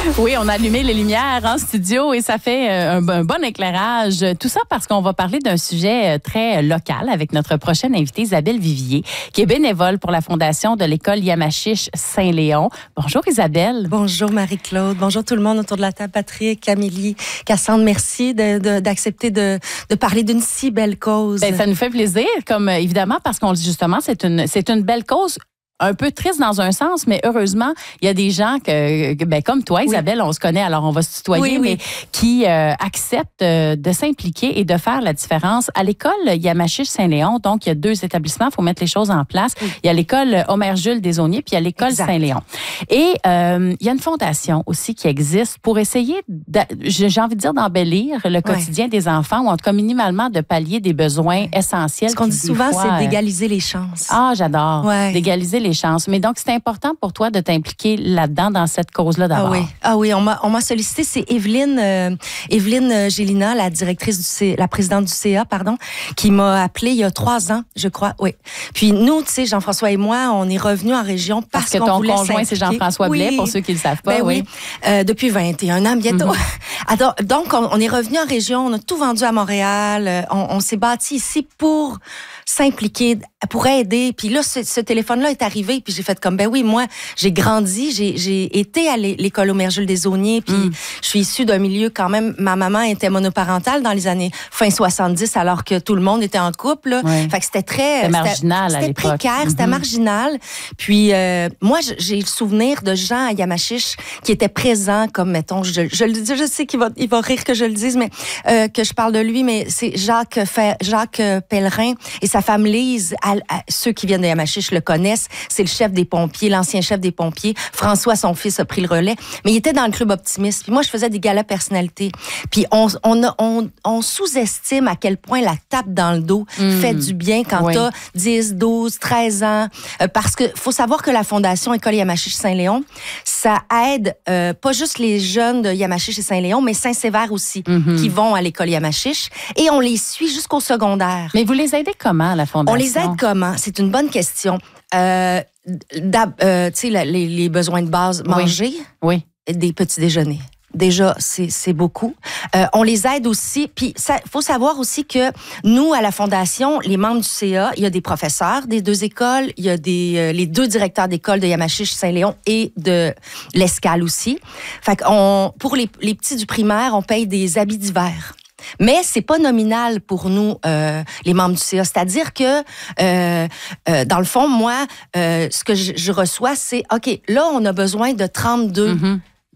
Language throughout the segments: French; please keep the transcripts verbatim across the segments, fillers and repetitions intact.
Oui, on a allumé les lumières en studio et ça fait un, un bon éclairage. Tout ça parce qu'on va parler d'un sujet très local avec notre prochaine invitée, Isabelle Vivier, qui est bénévole pour la fondation de l'école Yamachiche Saint-Léon. Bonjour Isabelle. Bonjour Marie-Claude. Bonjour tout le monde autour de la table. Patrick, Amélie, Cassandre, merci de, de, d'accepter de, de parler d'une si belle cause. Ben, ça nous fait plaisir, comme évidemment, parce qu'on justement, c'est une, c'est une belle cause. Un peu triste dans un sens, mais heureusement, il y a des gens que, que ben, comme toi, Isabelle, oui. on se connaît, alors on va se tutoyer, oui, oui. mais qui euh, acceptent euh, de s'impliquer et de faire la différence. À l'école Yamachiche Saint-Léon, donc il y a deux établissements, il faut mettre les choses en place. Oui. Il y a l'école Omer-Jules Desaulniers, puis il y a l'école exact. Saint-Léon. Et euh, il y a une fondation aussi qui existe pour essayer, j'ai envie de dire, d'embellir le quotidien oui. des enfants, ou en tout cas minimalement de pallier des besoins essentiels. Ce qu'on dit souvent, fois, c'est d'égaliser les chances. Ah, j'adore. Ouais. D'égaliser les chances. Mais donc, c'est important pour toi de t'impliquer là-dedans, dans cette cause-là d'abord. Ah oui, ah oui on m'a, on m'a sollicité. C'est Evelyne, euh, Evelyne Gélina, la directrice du C, la présidente du C A, pardon, qui m'a appelée il y a trois ans, je crois. Oui. Puis nous, tu sais, Jean-François et moi, on est revenus en région parce, parce que qu'on ton conjoint, c'est Jean-François Blais, oui. pour ceux qui ne le savent pas. Ben oui. oui. Euh, depuis vingt et un ans, bientôt. Mm-hmm. Alors, donc, on, on est revenus en région, on a tout vendu à Montréal, on, on s'est bâti ici pour s'impliquer, pour aider. Puis là, ce, ce téléphone-là est arrivé, puis j'ai fait comme, ben oui, moi, j'ai grandi, j'ai, j'ai été à l'école Omer-Jules Desaulniers, puis mm. je suis issue d'un milieu quand même, ma maman était monoparentale dans les années fin soixante-dix, alors que tout le monde était en couple. Ouais. Fait que c'était très... C'était marginal c'était, à c'était l'époque. précaire, mm-hmm. c'était marginal. Puis euh, moi, j'ai le souvenir de gens à Yamachiche qui étaient présents, comme, mettons, je, je, je, je sais qu'il va, il va rire que je le dise, mais euh, que je parle de lui, mais c'est Jacques, Jacques Pellerin et sa femme Lise, à, à, ceux qui viennent de Yamachiche le connaissent, c'est le chef des pompiers, l'ancien chef des pompiers. François, son fils, a pris le relais. Mais il était dans le club optimiste. Puis moi, je faisais des galas personnalités. Puis on, on, a, on, on sous-estime à quel point la tape dans le dos mmh. fait du bien quand oui. t'as dix, douze, treize ans. Euh, parce que faut savoir que la Fondation École Yamachiche Saint-Léon, ça aide euh, pas juste les jeunes de Yamachiche et Saint-Léon, mais Saint-Sévère aussi, mmh. qui vont à l'école Yamachiche. Et on les suit jusqu'au secondaire. Mais vous les aidez comment, la Fondation? On les aide comment? C'est une bonne question. Euh, euh, tu sais, les, les besoins de base, manger, oui. oui. des petits déjeuners. Déjà, c'est, c'est beaucoup. Euh, on les aide aussi. Puis, il faut savoir aussi que nous, à la Fondation, les membres du C A, il y a des professeurs des deux écoles, il y a des, euh, les deux directeurs d'école de Yamachiche Saint-Léon et de l'Escale aussi. Fait qu'on, pour les, les petits du primaire, on paye des habits d'hiver. Mais c'est pas nominal pour nous, euh, les membres du C A. C'est-à-dire que, euh, euh, dans le fond, moi, euh, ce que je, je reçois, c'est, OK, là, on a besoin de trente-deux mm-hmm.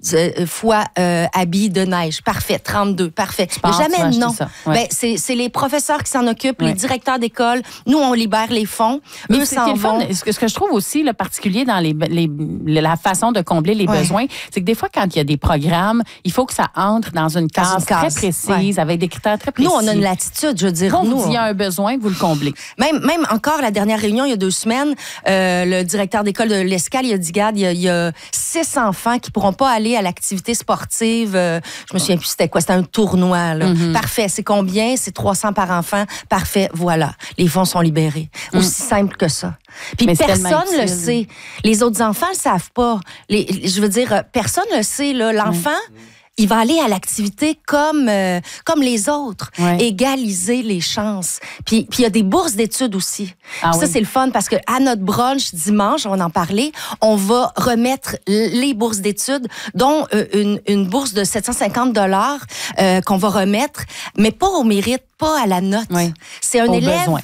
fois euh, habits de neige. Parfait, trente-deux, parfait. Mais jamais non. Ouais. Ben, c'est, c'est les professeurs qui s'en occupent, ouais. les directeurs d'école. Nous, on libère les fonds. Mais eux s'en vont. Ce que, ce que je trouve aussi le particulier dans les, les, la façon de combler les ouais. besoins, c'est que des fois, quand il y a des programmes, il faut que ça entre dans une case, dans une case. très précise, ouais. avec des critères très précis. Nous, on a une latitude, je veux dire. Bon, nous, il y a un besoin, vous le comblez. Même, même encore, la dernière réunion, il y a deux semaines, euh, le directeur d'école de l'Escale, il a dit, regarde, il y a, il y a six enfants qui pourront pas aller à l'activité sportive. Euh, je me souviens plus c'était quoi. C'était un tournoi. Là. Mm-hmm. Parfait. C'est combien? C'est trois cents par enfant. Parfait. Voilà. Les fonds sont libérés. Mm. Aussi simple que ça. Puis mais personne le sait. Les autres enfants le savent pas. Les, je veux dire, personne le sait. Là. L'enfant... Mm. il va aller à l'activité comme euh, comme les autres, ouais. égaliser les chances. Puis puis il y a des bourses d'études aussi. Ah ça oui. c'est le fun parce que à notre brunch dimanche, on va en parler, on va remettre les bourses d'études, dont euh, une une bourse de sept cent cinquante dollars euh, qu'on va remettre, mais pas au mérite, pas à la note. Oui. C'est un au élève. Besoin.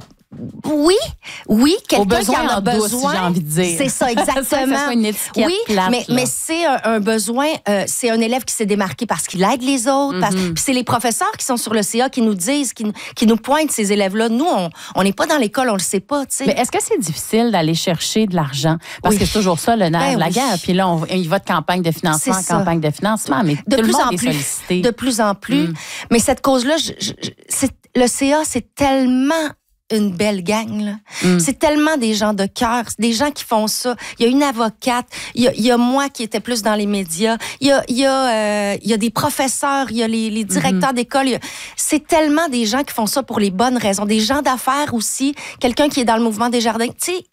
Oui, oui, quelqu'un qui en a en besoin. Douce, j'ai envie de dire. C'est ça, exactement. ça, ça soit une étiquette oui, plate, mais, mais c'est un, un besoin, euh, c'est un élève qui s'est démarqué parce qu'il aide les autres. Mm-hmm. Parce, puis c'est les professeurs qui sont sur le C A qui nous disent, qui, qui nous pointent ces élèves-là. Nous, on n'est pas dans l'école, on le sait pas. T'sais. Mais est-ce que c'est difficile d'aller chercher de l'argent? Parce oui. que c'est toujours ça le nerf ben de la oui. guerre. Puis là, on, il va de campagne de financement en campagne de financement, mais de tout plus le monde en est plus, sollicité. De plus en plus. Mm. Mais cette cause-là, je, je, c'est, le C A, c'est tellement une belle gang, là. Mm. C'est tellement des gens de cœur, des gens qui font ça. Il y a une avocate, il y a, il y a moi qui étais plus dans les médias, il y a, il y a, euh, il y a des professeurs, il y a les, les directeurs mm-hmm. d'école. A... C'est tellement des gens qui font ça pour les bonnes raisons. Des gens d'affaires aussi, quelqu'un qui est dans le mouvement des jardins. Tu sais,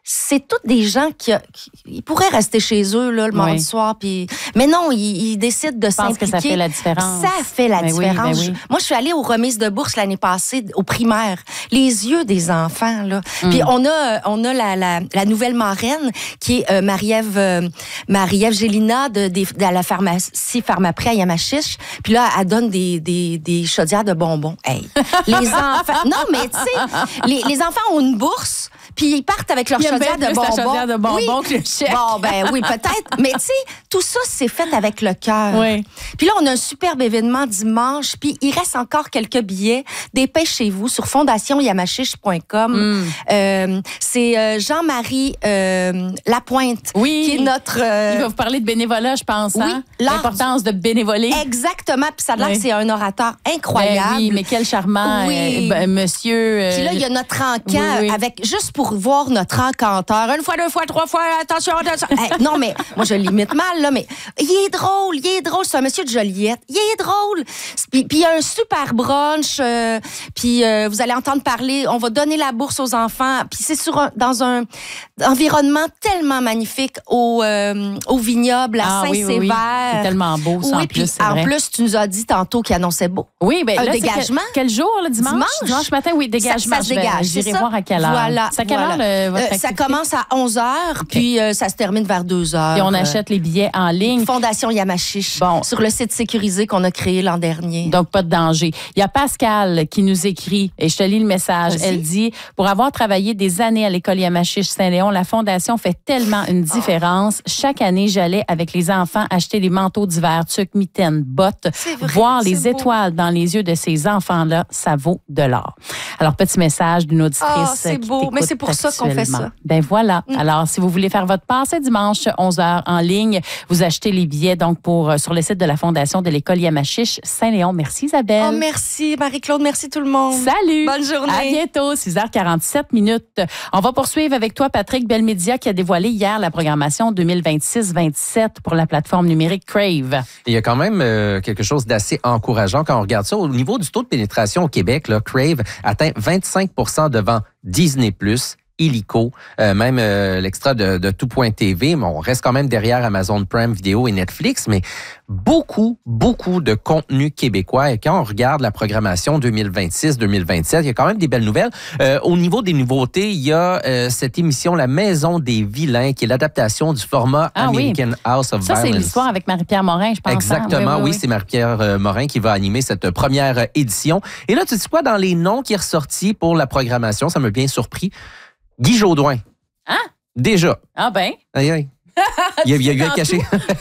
c'est tous des gens qui, qui ils pourraient rester chez eux là, le mardi oui. soir. Puis, mais non, ils, ils décident de s'impliquer. Je pense que ça fait la différence. Ça fait la ben différence. Oui, ben oui. Moi, je suis allée aux remises de bourse l'année passée, au primaire. Les yeux des enfants. Là. Mm. Puis on a, on a la, la, la nouvelle marraine qui est euh, Marie-Ève, euh, Marie-Ève Gélina de, de, de la pharmacie Pharmaprix à Yamachiche. Puis là, elle donne des, des, des chaudières de bonbons. Hey, les enfants... Non, mais tu sais, les, les enfants ont une bourse... Puis ils partent avec leur chaudière de, bonbons. chaudière de bonbons. Oui. Que le chèque. Bon, ben oui, peut-être. Mais tu sais, tout ça, c'est fait avec le cœur. Oui. Puis là, on a un superbe événement dimanche. Puis il reste encore quelques billets. Dépêchez-vous sur fondation yamachiche point com. Mm. Euh, c'est euh, Jean-Marie euh, Lapointe oui. qui est notre... Euh... Il va vous parler de bénévolat, je pense. Oui, hein? L'importance de bénévoler. Exactement. Puis ça a l'air oui. que c'est un orateur incroyable. Ben oui, mais quel charmant oui. euh, ben, monsieur. Euh... Puis là, il y a notre encant oui, oui. avec... Juste pour voir notre encanteur. Une fois, deux fois, trois fois, attention, attention. Hey, non, mais moi, je l'imite mal, là, mais il est drôle, il est drôle. C'est un monsieur de Joliette. Il est drôle. Puis, puis il y a un super brunch. Euh, puis euh, vous allez entendre parler. On va donner la bourse aux enfants. Puis c'est sur un, dans un environnement tellement magnifique au, euh, au vignoble à ah, Saint-Sévère. Oui, oui, oui. C'est tellement beau, ça, oui, en plus, c'est en vrai. plus, tu nous as dit tantôt qu'il annonçait beau. Oui, bien un là, dégagement. Quel, quel jour, le dimanche? Dimanche. Dimanche matin, oui, dégagement. Ça, ça se dégage. J'irai voir à quelle heure. Voilà. C'est à quelle voilà. heure, le, votre euh, Ça commence à onze heures, okay. puis euh, ça se termine vers deux heures. Et on achète les billets en ligne. Fondation Yamachiche, bon. sur le site sécurisé qu'on a créé l'an dernier. Donc, pas de danger. Il y a Pascal qui nous écrit, et je te lis le message. Aussi? Elle dit, pour avoir travaillé des années à l'école Yamachiche Saint-Léon, la Fondation fait tellement une différence. Oh. Chaque année, j'allais avec les enfants acheter les manteaux d'hiver, tucs, mitaines, bottes. Vrai, voir les beau. étoiles dans les yeux de ces enfants-là, ça vaut de l'or. Alors, petit message d'une auditrice oh, c'est qui beau, mais c'est pour ça qu'on fait ça. Ben voilà. Mm. Alors, si vous voulez faire votre passé dimanche, onze heures en ligne, vous achetez les billets donc pour sur le site de la Fondation de l'école Yamachiche Saint-Léon. Merci Isabelle. Oh, merci Marie-Claude, merci tout le monde. Salut. Bonne journée. À bientôt, six heures quarante-sept minutes. On va poursuivre avec toi, Patrick Belmédia, qui a dévoilé hier la programmation deux mille vingt-six vingt-sept pour la plateforme numérique Crave. Il y a quand même euh, quelque chose d'assez encourageant quand on regarde ça. Au niveau du taux de pénétration au Québec, là, Crave atteint vingt-cinq pour cent devant Disney plus, Illico, euh, même euh, l'extra de, de tout point T V, mais on reste quand même derrière Amazon Prime Video et Netflix, mais beaucoup, beaucoup de contenu québécois. Et quand on regarde la programmation deux mille vingt-six deux mille vingt-sept, il y a quand même des belles nouvelles. Euh, au niveau des nouveautés, il y a euh, cette émission La Maison des Vilains, qui est l'adaptation du format ah, American oui. House of ça, Violence. Ça, c'est l'histoire avec Marie-Pierre Morin, je pense. Exactement, hein? oui, oui, oui, oui. c'est Marie-Pierre euh, Morin qui va animer cette première édition. Et là, tu sais quoi, dans les noms qui est ressorti pour la programmation, ça m'a bien surpris. Guy Jodoin. Hein? Déjà. Ah ben. Aïe, aïe. Il y a, il y a eu un cachet.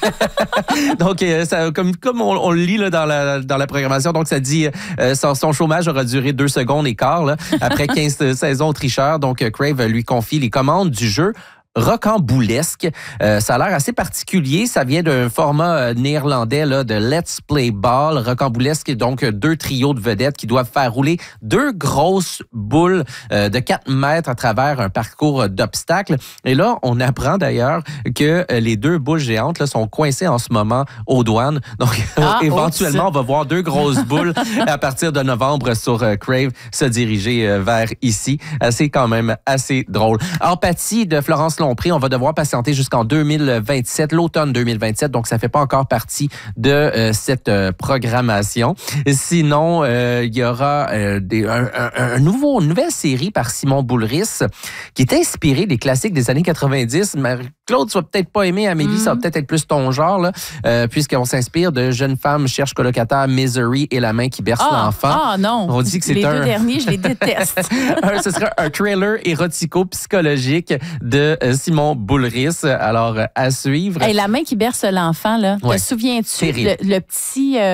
donc, euh, ça, comme, comme on, on le lit là, dans, la, dans la programmation, donc ça dit euh, son, son chômage aura duré deux secondes et quart là, après quinze saisons tricheurs. Donc, Crave lui confie les commandes du jeu. Rocamboulesque. Euh, ça a l'air assez particulier. Ça vient d'un format euh, néerlandais là, de Let's Play Ball. Rocamboulesque, donc deux trios de vedettes qui doivent faire rouler deux grosses boules euh, de quatre mètres à travers un parcours d'obstacles. Et là, on apprend d'ailleurs que euh, les deux boules géantes là, sont coincées en ce moment aux douanes. Donc, ah, éventuellement, oups. on va voir deux grosses boules à partir de novembre sur euh, Crave se diriger euh, vers ici. Euh, c'est quand même assez drôle. Empathie de Florence Lompré, on va devoir patienter jusqu'en deux mille vingt-sept, l'automne deux mille vingt-sept, donc ça fait pas encore partie de euh, cette euh, programmation. Sinon, euh, il y aura euh, des, un, un, un nouveau, une nouvelle série par Simon Boulris qui est inspirée des classiques des années quatre-vingt-dix. Claude, tu vas peut-être pas aimer, Amélie, mm-hmm. ça va peut-être être plus ton genre, là, euh, puisqu'on s'inspire de Jeune femme cherche colocataire, Misery et La main qui berce ah, l'enfant. Ah non, on dit que c'est les un... deux derniers, je les déteste. un, ce serait un trailer érotico-psychologique de euh, Simon Boulris. Alors, à suivre. Hey, La main qui berce l'enfant, là. Ouais. Te souviens-tu Terrible. le, le petit... Euh,